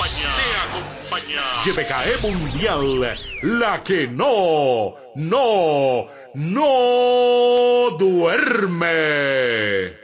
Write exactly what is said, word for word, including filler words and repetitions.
Y B K E Mundial, la que no, no, no duerme.